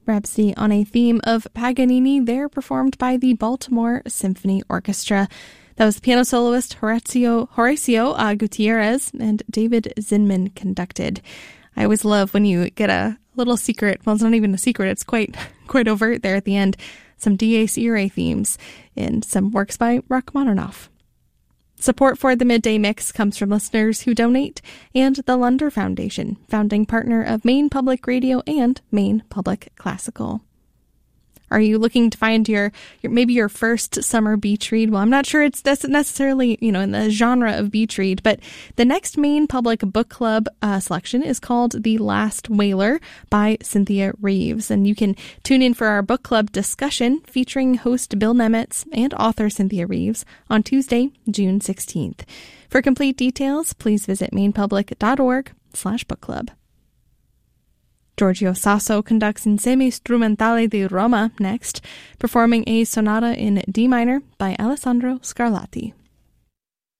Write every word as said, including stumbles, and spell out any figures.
Rhapsody on a Theme of Paganini, there performed by the Baltimore Symphony Orchestra. That was piano soloist Horacio, Horacio uh, Gutierrez, and David Zinman conducted. I always love when you get a little secret. Well, it's not even a secret. It's quite quite overt there at the end. Some Dies Irae themes in some works by Rachmaninoff. Support for the Midday Mix comes from listeners who donate and the Lunder Foundation, founding partner of Maine Public Radio and Maine Public Classical. Are you looking to find your, your maybe your first summer beach read? Well, I'm not sure it's necessarily, you know, in the genre of beach read, but the next Maine Public Book Club uh, selection is called The Last Whaler by Cynthia Reeves. And you can tune in for our book club discussion featuring host Bill Nemetz and author Cynthia Reeves on Tuesday, June sixteenth. For complete details, please visit mainepublic.org slash book club. Giorgio Sasso conducts Insieme Strumentale di Roma next, performing a sonata in D minor by Alessandro Scarlatti.